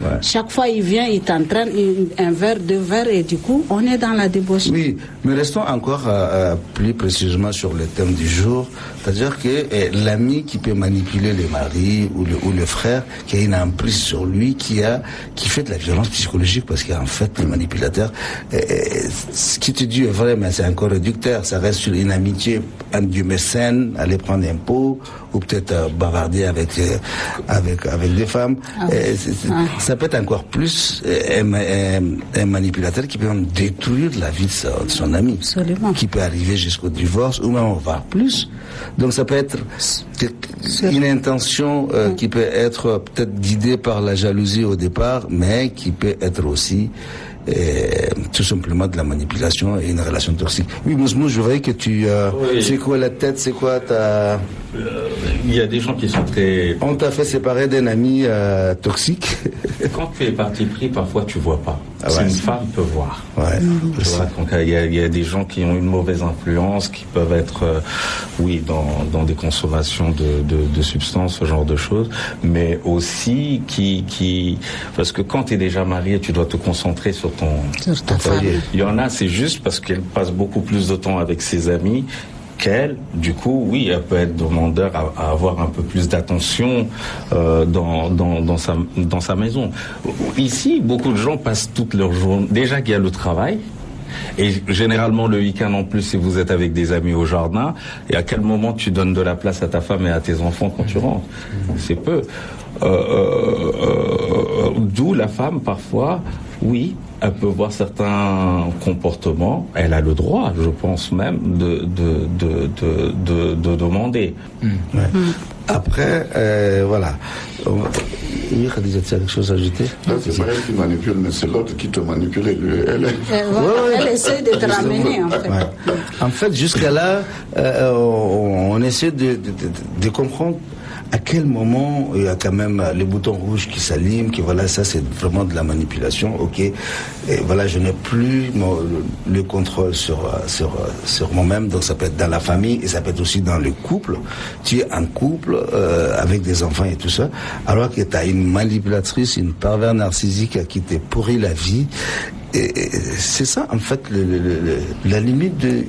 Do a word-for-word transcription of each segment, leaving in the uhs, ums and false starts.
Ouais. Chaque fois, il vient, il t'entraîne un verre, deux verres, et du coup, on est dans la débauche. Oui, mais restons encore euh, plus précisément sur le thème du jour. C'est-à-dire que eh, l'ami qui peut manipuler le mari ou le, ou le frère, qui a une emprise sur lui, qui a qui fait de la violence psychologique, parce qu'en fait, le manipulateur, eh, eh, ce qui te dit est vrai, mais c'est encore réducteur. Ça reste sur une amitié, un dieu mécène, aller prendre un pot, ou peut-être euh, bavarder avec, euh, avec, avec des femmes. Ah, eh, c'est, c'est, ah. Ça peut être encore plus eh, un, un, un manipulateur qui peut même détruire la vie de, sa, de son ami. Absolument. Qui peut arriver jusqu'au divorce, ou même voire plus. Donc ça peut être une intention euh, qui peut être peut-être guidée par la jalousie au départ, mais qui peut être aussi euh, tout simplement de la manipulation et une relation toxique. Oui, Mousmou, je voyais que tu... Euh, oui. C'est quoi la tête, c'est quoi ta... Il y a des gens qui sont très... On t'a fait séparer d'un ami euh, toxique. Quand tu es parti pris, parfois tu vois pas. Ah ouais. Si une femme peut voir. Ouais. Tu vois, donc il y, a, il y a des gens qui ont une mauvaise influence, qui peuvent être, euh, oui, dans, dans des consommations de, de, de substances, ce genre de choses, mais aussi qui, qui, parce que quand tu es déjà marié, tu dois te concentrer sur ton, Sur ta ton femme. foyer. Il y en a, c'est juste parce qu'elle passe beaucoup plus de temps avec ses amis qu'elle, du coup, oui, elle peut être demandeur à, à avoir un peu plus d'attention euh, dans, dans, dans, sa, dans sa maison. Ici, beaucoup de gens passent toute leur journée. Déjà qu'il y a le travail, et généralement le week-end en plus, si vous êtes avec des amis au jardin, et à quel moment tu donnes de la place à ta femme et à tes enfants quand tu rentres? C'est peu. Euh, euh, euh, d'où la femme, parfois, oui, elle peut voir certains comportements, elle a le droit, je pense même, de, de, de, de, de, de demander. Mmh. Ouais. Mmh. Après, euh, voilà. Oui, Khadija, tu as quelque chose à ajouter? Là, c'est pas elle qui manipule, mais c'est l'autre qui te manipule. Elle, elle, Euh, ouais, elle essaie de te ramener, en fait. Ouais. En fait, jusqu'à là, euh, on, on essaie de, de, de, de comprendre à quel moment il y a quand même le bouton rouge qui s'allume, que voilà, ça c'est vraiment de la manipulation, ok, et voilà, je n'ai plus mon, le, le contrôle sur, sur, sur moi-même, donc ça peut être dans la famille et ça peut être aussi dans le couple. Tu es en couple euh, avec des enfants et tout ça, alors que tu as une manipulatrice, une pervers narcissique qui te pourrit la vie. Et, et c'est ça en fait le, le, le, la limite de...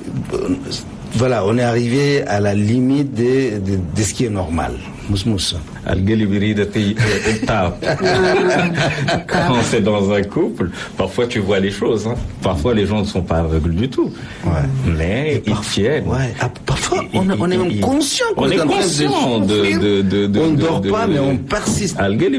Voilà, on est arrivé à la limite de, de, de ce qui est normal. Mousmous. Quand c'est dans un couple, parfois tu vois les choses. Hein. Parfois les gens ne sont pas aveugles du tout. Ouais. Mais ils tiennent. Ouais. Parfois on, on est même conscient qu'on on est conscient de, de, de, de, on ne dort de, pas, de, mais on persiste.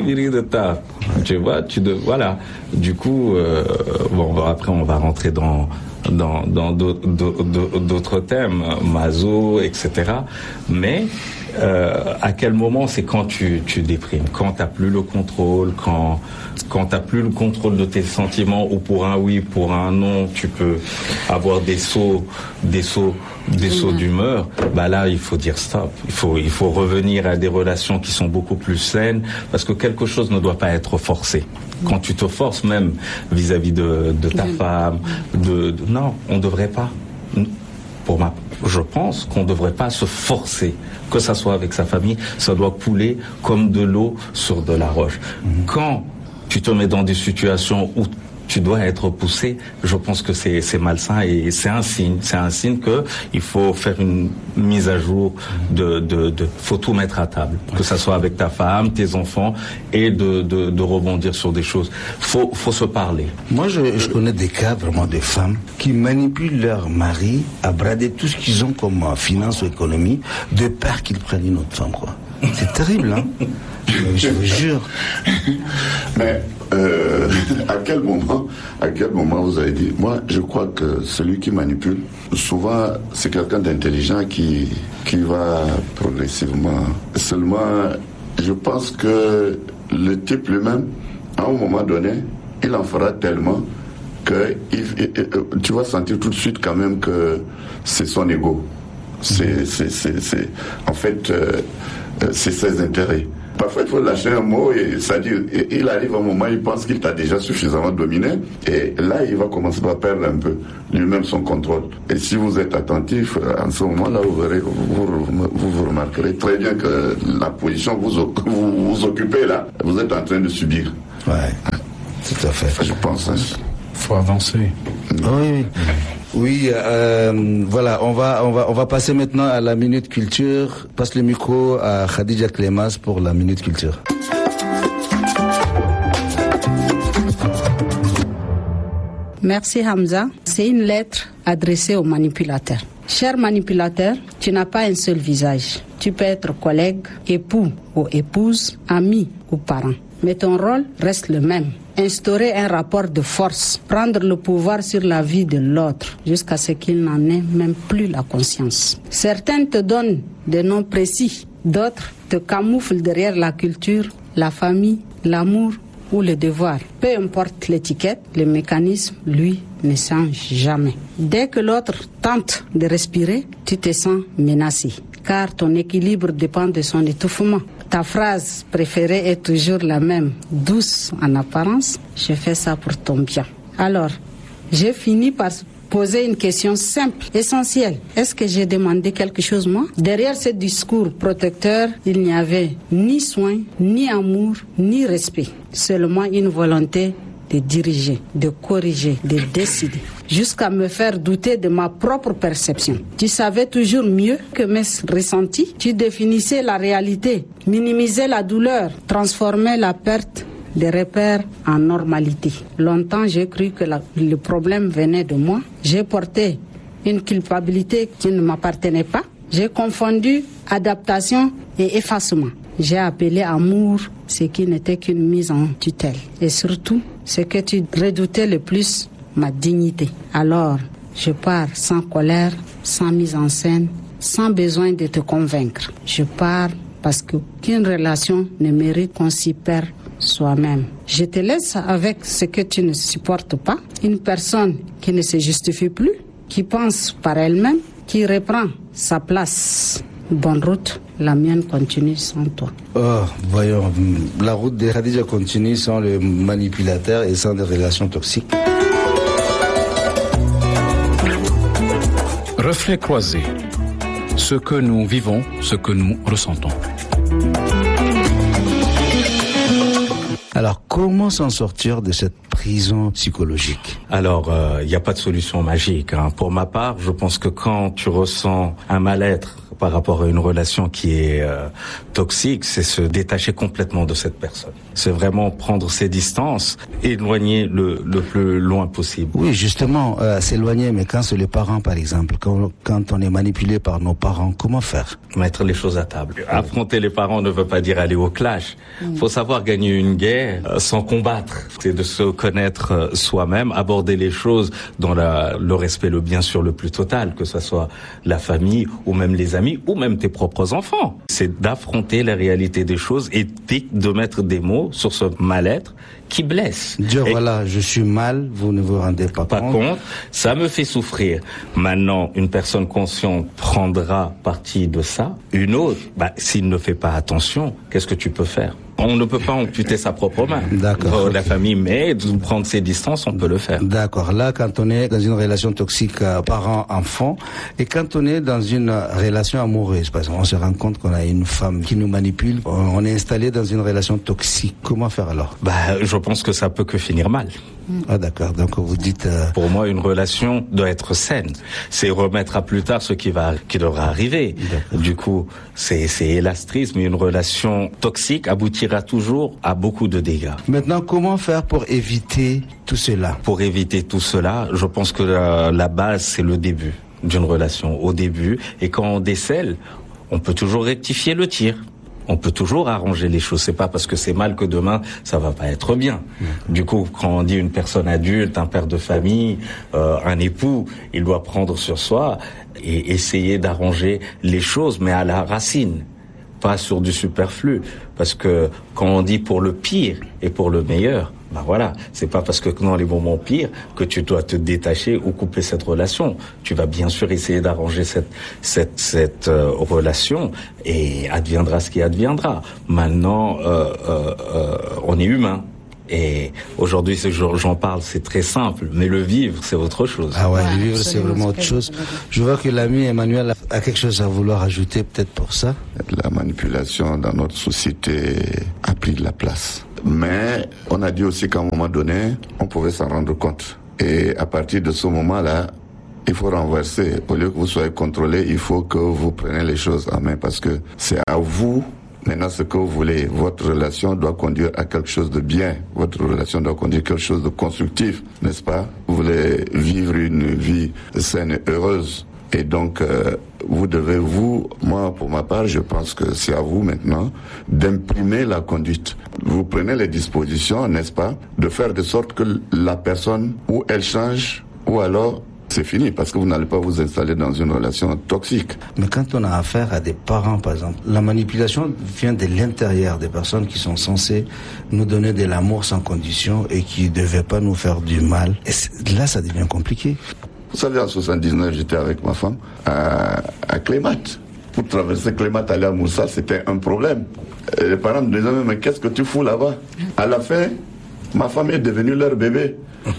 Tu vois, tu de, voilà. Du coup, euh, bon, après on va rentrer dans dans dans d'autres, d'autres thèmes, maso, et cetera. Mais euh, à quel moment c'est quand tu tu déprimes, quand t'as plus le contrôle, quand quand t'as plus le contrôle de tes sentiments, ou pour un oui, pour un non, tu peux avoir des sauts, des sauts, des sauts d'humeur. Bah là, il faut dire stop. Il faut il faut revenir à des relations qui sont beaucoup plus saines, parce que quelque chose ne doit pas être forcé. Quand tu te forces même vis-à-vis de, de ta femme, de, de non, on devrait pas. Pour ma, je pense qu'on devrait pas se forcer, que ça soit avec sa famille, ça doit couler comme de l'eau sur de la roche. Mm-hmm. Quand tu te mets dans des situations où tu dois être poussé, je pense que c'est, c'est malsain et c'est un signe. C'est un signe que il faut faire une mise à jour de, de, de faut tout mettre à table. Que ça soit avec ta femme, tes enfants, et de, de, de rebondir sur des choses. Faut, faut se parler. Moi, je, je connais des cas vraiment de femmes qui manipulent leur mari à brader tout ce qu'ils ont comme finance ou économie, de peur qu'ils prennent une autre femme, quoi. C'est terrible, hein. Je vous jure. Mais euh, à quel moment, à quel moment vous avez dit? Moi, je crois que celui qui manipule, souvent, c'est quelqu'un d'intelligent qui qui va progressivement. Seulement, je pense que le type lui-même, à un moment donné, il en fera tellement que il, il, tu vas sentir tout de suite quand même que c'est son ego. C'est, c'est, c'est, c'est en fait, euh, c'est ses intérêts. Parfois, il faut lâcher un mot et c'est-à-dire, il arrive un moment, il pense qu'il t'a déjà suffisamment dominé et là, il va commencer à perdre un peu lui-même son contrôle. Et si vous êtes attentif, en ce moment-là, vous verrez, vous, vous, vous remarquerez très bien que la position que vous, vous, vous occupez là, vous êtes en train de subir. Ouais. Tout à fait. Enfin, je pense. Hein. Faut avancer. Oui, oui. Euh, voilà, on va, on va, on va passer maintenant à la minute culture. Passe le micro à Khadija Clémas pour la minute culture. Merci Hamza. C'est une lettre adressée aux manipulateurs. Cher manipulateur, tu n'as pas un seul visage. Tu peux être collègue, époux ou épouse, ami ou parent. Mais ton rôle reste le même. Instaurer un rapport de force, prendre le pouvoir sur la vie de l'autre, jusqu'à ce qu'il n'en ait même plus la conscience. Certains te donnent des noms précis, d'autres te camouflent derrière la culture, la famille, l'amour ou le devoir. Peu importe l'étiquette, le mécanisme, lui, ne change jamais. Dès que l'autre tente de respirer, tu te sens menacé, car ton équilibre dépend de son étouffement. Ta phrase préférée est toujours la même, douce en apparence, je fais ça pour ton bien. Alors, j'ai fini par poser une question simple, essentielle. Est-ce que j'ai demandé quelque chose moi? Derrière ce discours protecteur, il n'y avait ni soin, ni amour, ni respect. Seulement une volonté de diriger, de corriger, de décider, jusqu'à me faire douter de ma propre perception. Tu savais toujours mieux que mes ressentis. Tu définissais la réalité, minimisais la douleur, transformais la perte des repères en normalité. Longtemps, j'ai cru que la, le problème venait de moi. J'ai porté une culpabilité qui ne m'appartenait pas. J'ai confondu adaptation et effacement. J'ai appelé amour ce qui n'était qu'une mise en tutelle. Et surtout, ce que tu redoutais le plus, ma dignité. Alors, je pars sans colère, sans mise en scène, sans besoin de te convaincre. Je pars parce qu'aucune relation ne mérite qu'on s'y perd soi-même. Je te laisse avec ce que tu ne supportes pas, une personne qui ne se justifie plus, qui pense par elle-même, qui reprend sa place. Bonne route, la mienne continue sans toi. Oh, voyons, la route de Khadija continue sans le manipulateur et sans des relations toxiques. Reflet croisé. Ce que nous vivons, ce que nous ressentons. Alors, comment s'en sortir de cette prison psychologique? Alors, il euh, n'y a pas de solution magique. Hein. Pour ma part, je pense que quand tu ressens un mal-être par rapport à une relation qui est euh, toxique, c'est se détacher complètement de cette personne. C'est vraiment prendre ses distances, éloigner le, le plus loin possible. Oui, justement, euh, s'éloigner, mais quand c'est les parents, par exemple, quand, quand on est manipulé par nos parents, comment faire? Mettre les choses à table. Oui. Affronter les parents ne veut pas dire aller au clash. Il mmh. faut savoir gagner une guerre euh, sans combattre. C'est de se connaître euh, soi-même, aborder les choses dans la, le respect, le bien sûr le plus total, que ce soit la famille ou même les amis, ou même tes propres enfants. C'est d'affronter la réalité des choses et de mettre des mots sur ce mal-être qui blesse. Dire et voilà, je suis mal, vous ne vous rendez pas, pas compte. compte. Ça me fait souffrir. Maintenant, une personne consciente prendra parti de ça. Une autre, bah, s'il ne fait pas attention, qu'est-ce que tu peux faire? On ne peut pas amputer sa propre main. D'accord. La famille, mais de prendre ses distances, on peut le faire. D'accord. Là, quand on est dans une relation toxique euh, parent-enfant, et quand on est dans une relation amoureuse, par exemple, on se rend compte qu'on a une femme qui nous manipule, on est installé dans une relation toxique. Comment faire alors? Bah, je pense que ça peut que finir mal. Ah d'accord, donc vous dites... Euh... Pour moi, une relation doit être saine. C'est remettre à plus tard ce qui va, qui devra arriver. Du coup, c'est, c'est élastrisme. Une relation toxique aboutira toujours à beaucoup de dégâts. Maintenant, comment faire pour éviter tout cela? Pour éviter tout cela, je pense que la, la base, c'est le début d'une relation. Au début, et quand on décèle, on peut toujours rectifier le tir. On peut toujours arranger les choses. C'est pas parce que c'est mal que demain ça va pas être bien. Mmh. Du coup, quand on dit une personne adulte, un père de famille, euh, un époux, il doit prendre sur soi et essayer d'arranger les choses, mais à la racine, pas sur du superflu. Parce que quand on dit pour le pire et pour le meilleur, ben voilà, c'est pas parce que dans les moments pires que tu dois te détacher ou couper cette relation. Tu vas bien sûr essayer d'arranger cette cette cette euh, relation et adviendra ce qui adviendra. Maintenant, euh, euh, euh, on est humain. Et aujourd'hui, j'en parle, c'est très simple, mais le vivre, c'est autre chose. Ah ouais, le vivre, c'est vraiment autre chose. Je vois que l'ami Emmanuel a quelque chose à vouloir ajouter, peut-être pour ça. La manipulation dans notre société a pris de la place. Mais on a dit aussi qu'à un moment donné, on pouvait s'en rendre compte. Et à partir de ce moment-là, il faut renverser. Au lieu que vous soyez contrôlé, il faut que vous preniez les choses en main parce que c'est à vous maintenant ce que vous voulez. Votre relation doit conduire à quelque chose de bien. Votre relation doit conduire à quelque chose de constructif, n'est-ce pas? Vous voulez vivre une vie saine et heureuse. Et donc, euh, vous devez, vous, moi, pour ma part, je pense que c'est à vous maintenant d'imprimer la conduite. Vous prenez les dispositions, n'est-ce pas, de faire de sorte que la personne, ou elle change, ou alors c'est fini, parce que vous n'allez pas vous installer dans une relation toxique. Mais quand on a affaire à des parents, par exemple, la manipulation vient de l'intérieur des personnes qui sont censées nous donner de l'amour sans condition et qui ne devaient pas nous faire du mal. Et là, ça devient compliqué. Vous savez, en soixante-dix-neuf, j'étais avec ma femme à, à Clémat. Pour traverser Clémat, aller à Moussa, c'était un problème. Et les parents me disaient, mais qu'est-ce que tu fous là-bas? À la fin, ma femme est devenue leur bébé.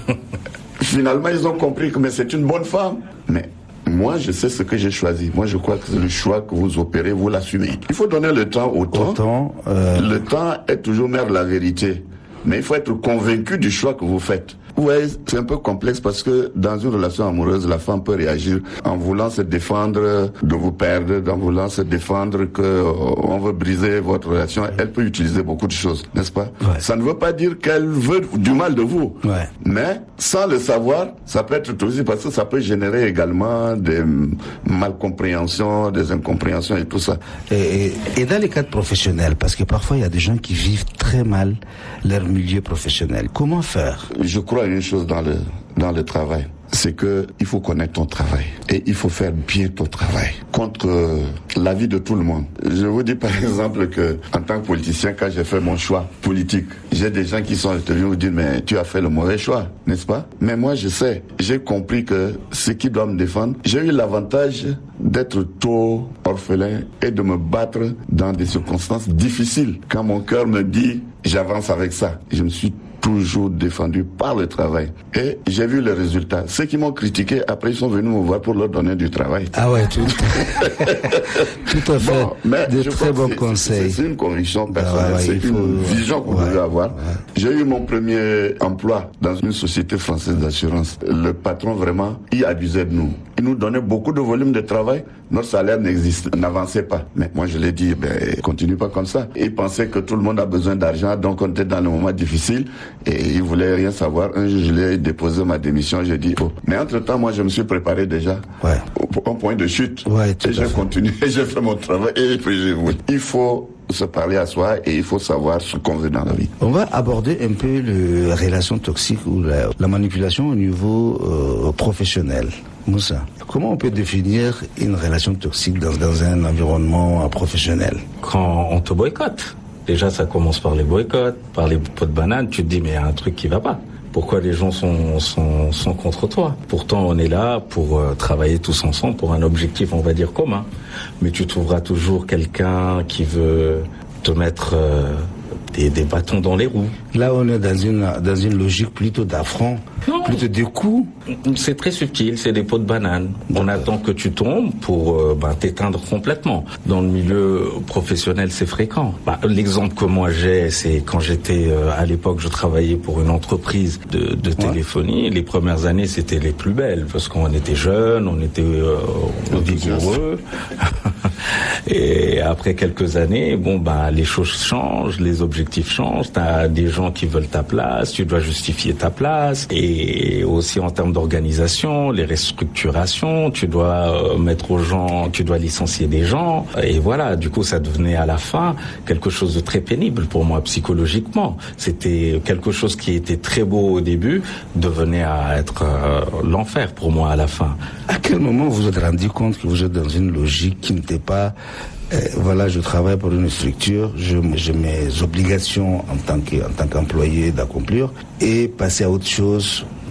Finalement, ils ont compris que mais c'est une bonne femme. Mais moi, je sais ce que j'ai choisi. Moi, je crois que le choix que vous opérez, vous l'assumez. Il faut donner le temps au temps. Autant, euh... Le temps est toujours mère de la vérité. Mais il faut être convaincu du choix que vous faites. Ouais, c'est un peu complexe parce que dans une relation amoureuse, la femme peut réagir en voulant se défendre de vous perdre, en voulant se défendre que euh, on veut briser votre relation. Elle peut utiliser beaucoup de choses, n'est-ce pas? Ouais. Ça ne veut pas dire qu'elle veut du mal de vous. Ouais. Mais sans le savoir, ça peut être aussi parce que ça peut générer également des malcompréhensions, des incompréhensions et tout ça. Et, et, et dans les cadres professionnels, parce que parfois il y a des gens qui vivent très mal leur milieu professionnel. Comment faire? Je crois une chose dans le dans le travail, c'est que il faut connaître ton travail et il faut faire bien ton travail contre euh, l'avis de tout le monde. Je vous dis par exemple que en tant que politicien, quand j'ai fait mon choix politique, j'ai des gens qui sont venus me dire mais tu as fait le mauvais choix, n'est-ce pas? Mais moi je sais, j'ai compris que ce qui doit me défendre, j'ai eu l'avantage d'être tôt orphelin et de me battre dans des circonstances difficiles. Quand mon cœur me dit j'avance avec ça, je me suis toujours défendu par le travail. Et j'ai vu les résultats. Ceux qui m'ont critiqué, après, ils sont venus me voir pour leur donner du travail. Ah ouais, tout, tout à fait. Bon, mais de très bons c'est, conseils. C'est, c'est une conviction personnelle, Ah ouais, c'est faut, une vision que vous ouais, devez avoir. Ouais. J'ai eu mon premier emploi dans une société française d'assurance. Le patron, vraiment, il abusait de nous. Il nous donnait beaucoup de volume de travail. Notre salaire n'existe, n'avançait pas. Mais moi, je l'ai dit, ben, continue pas comme ça. Il pensait que tout le monde a besoin d'argent, donc on était dans le moment difficile et il voulait rien savoir. Un jour, je l'ai déposé ma démission, j'ai dit, oh. Mais entre-temps, moi, je me suis préparé déjà ouais. au, au point de chute. Ouais, et j'ai continué, et j'ai fait mon travail et puis j'ai voulu. Il faut se parler à soi et il faut savoir ce qu'on veut dans la vie. On va aborder un peu les relations toxiques ou la, la manipulation au niveau euh, professionnel. Moussa, comment on peut définir une relation toxique dans, dans un environnement professionnel? Quand on te boycotte. Déjà, ça commence par les boycotts, par les pots de banane. Tu te dis, mais il y a un truc qui va pas. Pourquoi les gens sont, sont, sont contre toi? Pourtant, on est là pour euh, travailler tous ensemble pour un objectif, on va dire, commun. Mais tu trouveras toujours quelqu'un qui veut te mettre euh, des, des bâtons dans les roues. Là, on est dans une, dans une logique plutôt d'affront, non. plutôt de coups. C'est très subtil, c'est des pots de banane. On attend que tu tombes pour euh, bah, t'éteindre complètement. Dans le milieu professionnel, c'est fréquent. Bah, l'exemple que moi j'ai, c'est quand j'étais, euh, à l'époque, je travaillais pour une entreprise de, de téléphonie. Ouais. Les premières années, c'était les plus belles, parce qu'on était jeunes, on était euh, vigoureux. Et après quelques années, bon, bah, les choses changent, les objectifs changent. T'as des gens qui veulent ta place, tu dois justifier ta place. Et aussi en termes d'organisation, les restructurations, tu dois mettre aux gens, tu dois licencier des gens. Et voilà, du coup, ça devenait à la fin quelque chose de très pénible pour moi psychologiquement. C'était quelque chose qui était très beau au début, devenait à être euh, l'enfer pour moi à la fin. À quel moment vous vous êtes rendu compte que vous êtes dans une logique qui n'était pas... Euh, voilà, je travaille pour une structure, je, j'ai mes obligations en tant que, en tant qu'employé d'accomplir et passer à autre chose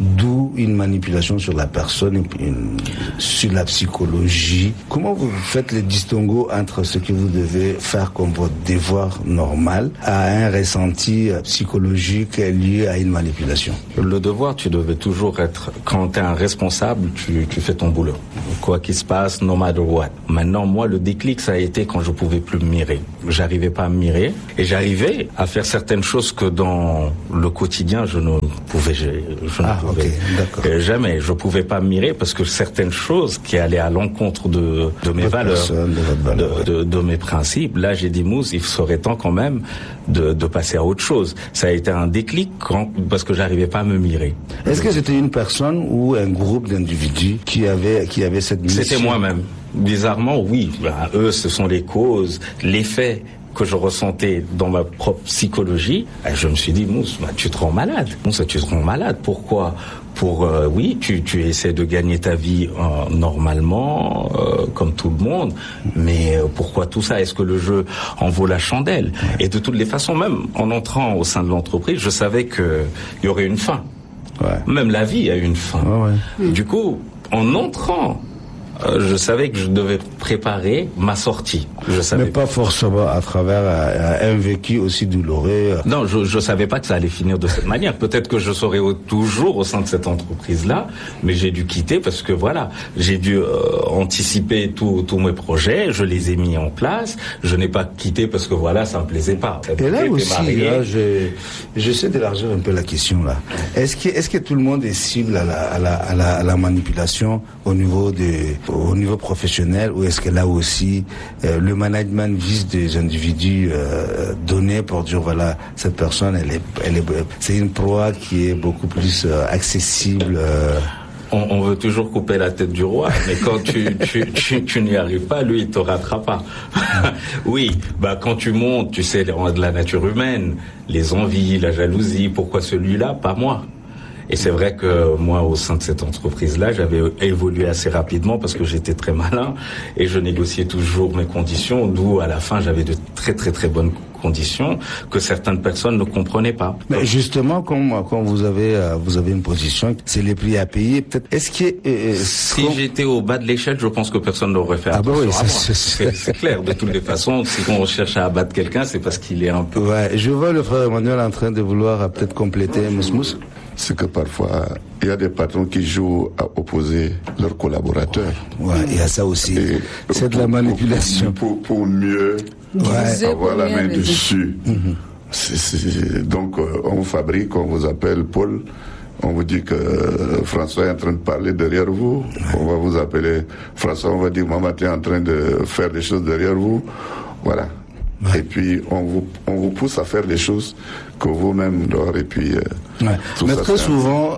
d'où une manipulation sur la personne, et une, sur la psychologie. Comment vous faites le distinguo entre ce que vous devez faire comme votre devoir normal à un ressenti psychologique lié à une manipulation? Le devoir, tu devais toujours être, quand tu es un responsable, tu, tu fais ton boulot. Quoi qu'il se passe, no matter what. Maintenant, moi, le déclic, ça a été quand je pouvais plus me mirer. J'arrivais pas à me mirer et j'arrivais à faire certaines choses que dans le quotidien, je ne pouvais, je, je ah, ne pouvais okay, d'accord. jamais. Je pouvais pas me mirer parce que certaines choses qui allaient à l'encontre de, de mes votre valeurs, personne, de, votre valeur, de, de, de mes principes. Là, j'ai dit, Mousse, il serait temps quand même de, de passer à autre chose. Ça a été un déclic quand, parce que j'arrivais pas à me mirer. Est-ce que c'était une personne ou un groupe d'individus qui avait, qui avait cette mission? C'était moi-même. Bizarrement, oui. Ben, eux, ce sont les causes, les faits que je ressentais dans ma propre psychologie. Et je me suis dit, Mousse, ben, tu te rends malade. Mousse, tu te rends malade. Pourquoi? Pour euh, oui, tu, tu essaies de gagner ta vie euh, normalement, euh, comme tout le monde, mais euh, pourquoi tout ça? Est-ce que le jeu en vaut la chandelle? Et de toutes les façons, même en entrant au sein de l'entreprise, je savais que il y aurait une fin. Ouais. Même la vie a une fin. Ouais, ouais. Du coup, en entrant, euh, je savais que je devais préparer ma sortie. Je savais. Mais pas forcément à travers euh, un vécu aussi douloureux. Non, je je savais pas que ça allait finir de cette manière. Peut-être que je serais au, toujours au sein de cette entreprise-là, mais j'ai dû quitter parce que voilà, j'ai dû euh, anticiper tous tous mes projets, je les ai mis en place. Je n'ai pas quitté parce que voilà, ça me plaisait pas. Ça Et là aussi, là, je, j'essaie d'élargir un peu la question là. Est-ce que est-ce que tout le monde est cible à la à la à la, à la manipulation au niveau de au niveau professionnel, ou est-ce que là aussi euh, le management vise des individus euh, donnés pour dire voilà, cette personne elle est elle est c'est une proie qui est beaucoup plus euh, accessible. Euh... On, on veut toujours couper la tête du roi, mais quand tu tu tu, tu n'y arrives pas, lui il te rattrape pas. Oui, bah quand tu montes, tu sais les rangs de la nature humaine, les envies, la jalousie. Pourquoi celui-là, pas moi? Et c'est vrai que moi, au sein de cette entreprise-là, j'avais évolué assez rapidement parce que j'étais très malin et je négociais toujours mes conditions, d'où à la fin, j'avais de très très très bonnes conditions que certaines personnes ne comprenaient pas. Mais justement, quand, quand vous avez euh, vous avez une position, c'est les prix à payer. Peut-être. Est-ce que euh, si quand... j'étais au bas de l'échelle, je pense que personne n'aurait fait attention. Ah bah oui, ça, c'est, c'est... c'est clair. De toutes les façons, si on cherche à abattre quelqu'un, c'est parce qu'il est un peu. Ouais, je vois le frère Emmanuel en train de vouloir euh, peut-être compléter Mousse Mousse. C'est que parfois, il y a des patrons qui jouent à opposer leurs collaborateurs. Ouais, il y a ça aussi. Et c'est de la manipulation. Pour, pour, pour mieux ouais. avoir la main dessus. Mm-hmm. c'est, c'est, donc, euh, on vous fabrique, on vous appelle Paul. On vous dit que euh, François est en train de parler derrière vous. Ouais. On va vous appeler François, on va dire maman, tu es en train de faire des choses derrière vous. Voilà. Ouais. Et puis, on vous, on vous pousse à faire des choses que vous-même dehors. Et puis, euh, ouais. Mais très souvent,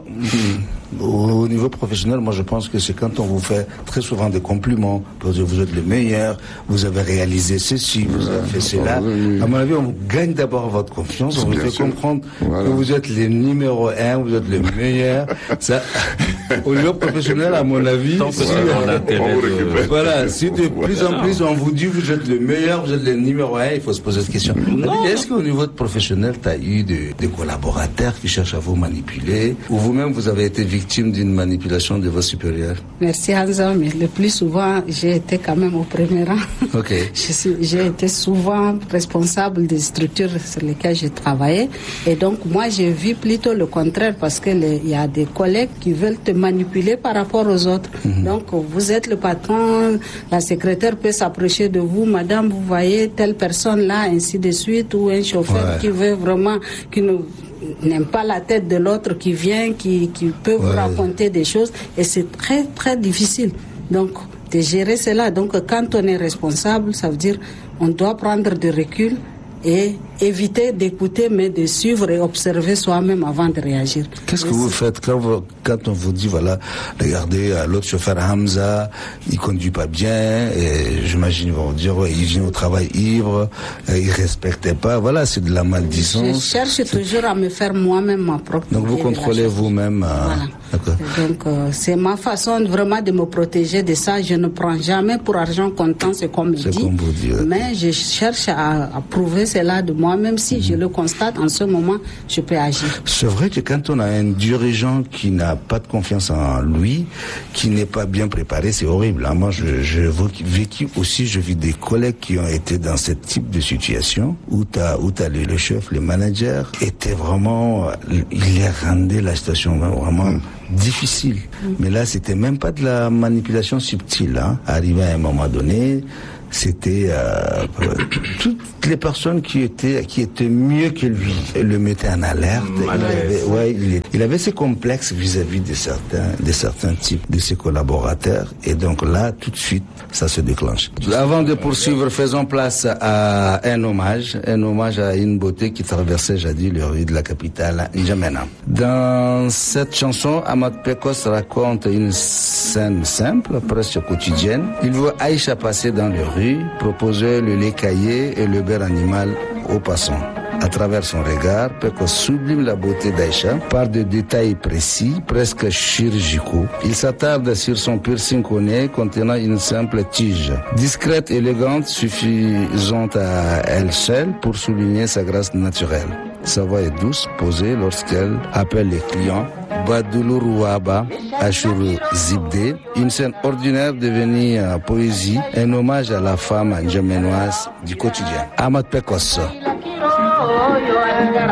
au niveau professionnel, moi je pense que c'est quand on vous fait très souvent des compliments, pour dire vous êtes le meilleur, vous avez réalisé ceci, vous ouais. avez fait cela. Oui. À mon avis, on gagne d'abord votre confiance, on vous fait sûr. comprendre voilà. que vous êtes le numéro un, vous êtes le meilleur. Ça, au niveau professionnel, à mon avis, si, voilà, de... voilà, si de plus en plus on vous dit vous êtes le meilleur, vous êtes le numéro un, il faut se poser cette question. Non. Est-ce qu'au niveau professionnel, tu as eu des, des collaborateurs qui cherchent à vous manipuler, ou vous-même vous avez été victime d'une manipulation de vos supérieurs? Merci Hamza, mais le plus souvent, j'ai été quand même au premier rang. Okay. Je suis, j'ai été souvent responsable des structures sur lesquelles j'ai travaillé. Et donc, moi, j'ai vu plutôt le contraire parce qu'il y a des collègues qui veulent te manipuler par rapport aux autres. Mm-hmm. Donc, vous êtes le patron, la secrétaire peut s'approcher de vous, madame, vous voyez telle personne là, ainsi de suite, ou un chauffeur ouais. qui veut vraiment, qui nous n'aime pas la tête de l'autre qui vient, qui, qui peut ouais. vous raconter des choses, et c'est très très difficile donc de gérer cela. Donc quand on est responsable, ça veut dire on doit prendre du recul et éviter d'écouter, mais de suivre et observer soi-même avant de réagir. Qu'est-ce que vous faites quand, vous, quand on vous dit, voilà, regardez, l'autre chauffeur Hamza, il conduit pas bien, et j'imagine ils vont dire, ouais, il vient au travail ivre, il respectait pas, voilà, c'est de la maldiction. Je cherche c'est... toujours à me faire moi-même ma propre. Donc vous contrôlez vous-même. Euh... Voilà. Donc euh, c'est ma façon vraiment de me protéger de ça. Je ne prends jamais pour argent comptant, c'est comme il dit. Dit mais je cherche à, à prouver cela de moi, même si mmh. je le constate en ce moment, je peux agir. C'est vrai que quand on a un dirigeant qui n'a pas de confiance en lui, qui n'est pas bien préparé, c'est horrible. Moi, je, je vécu aussi, je vis des collègues qui ont été dans ce type de situation où t'as, où t'as le, le chef, le manager, était vraiment, il les rendait la situation vraiment mmh. difficile. Mmh. Mais là, c'était même pas de la manipulation subtile. Hein. Arrivé à un moment donné, c'était euh, toutes les personnes qui étaient qui étaient mieux que lui le mettaient en alerte. Il avait, ouais, il, il avait ses complexes vis-à-vis de certains de certains types de ses collaborateurs, et donc là tout de suite ça se déclenche. Avant de poursuivre, faisons place à un hommage, un hommage à une beauté qui traversait jadis les rues de la capitale, N'Djamena. Dans cette chanson, Ahmad Pekos raconte une scène simple, presque quotidienne. Il voit Aïcha passer dans les rues, proposer le lait caillé et le beurre animal aux passants. À travers son regard, Pekos sublime la beauté d'Aïcha par des détails précis, presque chirurgicaux. Il s'attarde sur son piercing au nez contenant une simple tige. Discrète, élégante, suffisante à elle seule pour souligner sa grâce naturelle. Sa voix est douce, posée lorsqu'elle appelle les clients. Badoulourouaba, Ashuru Zibde, une scène ordinaire devenue euh, poésie, un hommage à la femme ndjamenoise du quotidien. Ahmad Pekos.